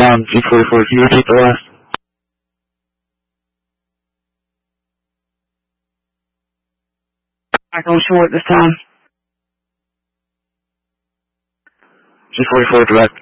G44, can you repeat the last? Echo short this time. G44 direct.